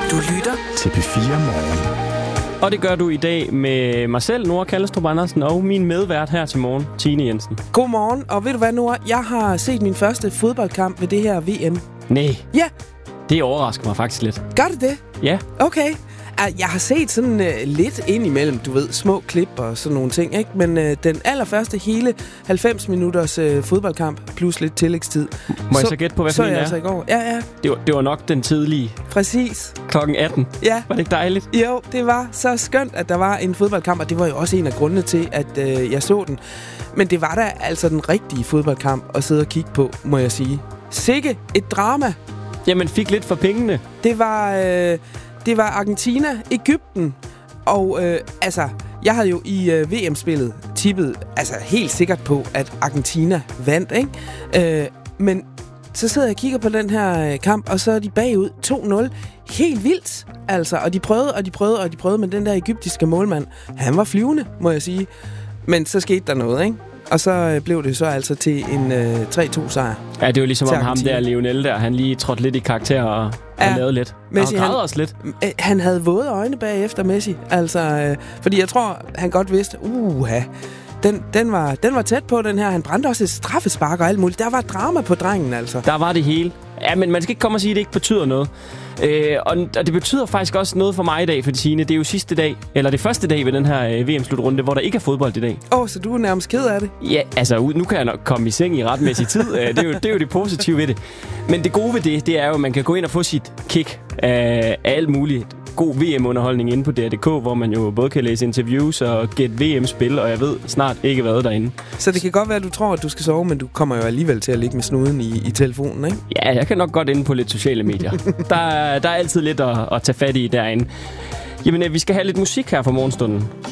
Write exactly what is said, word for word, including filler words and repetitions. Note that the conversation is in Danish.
Du lytter til P fire Morgen. Og det gør du i dag med mig selv, Nora Kallestrup Andersen, og min medvært her til morgen, Tine Jensen. Godmorgen, og ved du hvad, Nora? Jeg har set min første fodboldkamp ved det her V M. Nej. Ja. Det overrasker mig faktisk lidt. Gør det det? Ja. Okay. Jeg har set sådan uh, lidt indimellem, du ved, små klip og sådan nogle ting, ikke? Men uh, den allerførste hele halvfems minutters uh, fodboldkamp, plus lidt tillægstid. Må jeg så gætte på, hvad for en det er? Så altså i går. Ja, ja. Det var, det var nok den tidlige. Præcis. klokken atten. Ja. Var det ikke dejligt? Jo, det var så skønt, at der var en fodboldkamp, og det var jo også en af grundene til, at uh, jeg så den. Men det var da altså den rigtige fodboldkamp at sidde og kigge på, må jeg sige. Sikke et drama. Jamen, fik lidt for pengene. Det var... Uh, Det var Argentina, Egypten, og øh, altså, jeg havde jo i øh, V M-spillet tippet altså helt sikkert på, at Argentina vandt, ikke? Øh, men så sidder jeg og kigger på den her øh, kamp, og så er de bagud to nul. Helt vildt, altså. Og de prøvede, og de prøvede, og de prøvede, men den der egyptiske målmand, han var flyvende, må jeg sige. Men så skete der noget, ikke? Og så øh, blev det så altså til en øh, tre to sejr. Ja, det var ligesom om ham der, Lionel der, han lige trådte lidt i karakter og, ja, og lavede lidt. Messi, og han han, også lidt. Øh, han havde våde øjne bagefter, Messi. Altså, øh, fordi jeg tror, han godt vidste, uha, den, den, var, den var tæt på, den her. Han brændte også et straffespark og alt muligt. Der var drama på drengen, altså. Der var det hele. Ja, men man skal ikke komme og sige, at det ikke betyder noget. Øh, og, og det betyder faktisk også noget for mig i dag, for Tine. Det er jo sidste dag, eller det første dag ved den her øh, V M-slutrunde, hvor der ikke er fodbold i dag. Åh, oh, så du er nærmest ked af det? Ja, altså nu kan jeg nok komme i seng i retmæssig tid. det, er jo, det er jo det positive ved det. Men det gode ved det, det er jo, at man kan gå ind og få sit kick af, af alt muligt god V M-underholdning inde på D R punktum D K, hvor man jo både kan læse interviews og gætte V M-spil, og jeg ved snart ikke hvad derinde. Så det kan godt være, at du tror, at du skal sove, men du kommer jo alligevel til at ligge med snuden i, i telefonen, ikke? Ja, jeg kan nok godt inde på lidt sociale medier. der, der er altid lidt at, at tage fat i derinde. Jamen, vi skal have lidt musik her for morgenstunden.